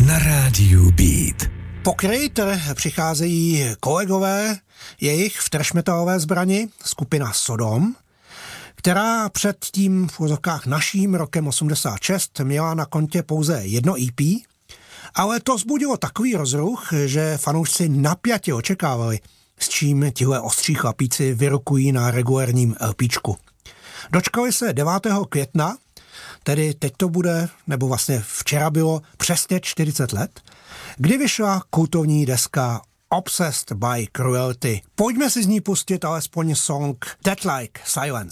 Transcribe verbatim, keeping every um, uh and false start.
na rádiu Beat. Po Creator přicházejí kolegové jejich v trash metalové zbrani, skupina Sodom, která před tím v uvozovkách naším rokem osmdesát šest měla na kontě pouze jedno E P, ale to vzbudilo takový rozruch, že fanoušci napjatě očekávali, s čím tihle ostří chlapíci vyrukují na regulérním LPčku. Dočkali se devátého května, tedy teď to bude, nebo vlastně včera bylo přesně čtyřicet let, kdy vyšla kultovní deska Obsessed by Cruelty. Pojďme si z ní pustit alespoň song Dead Like Silence.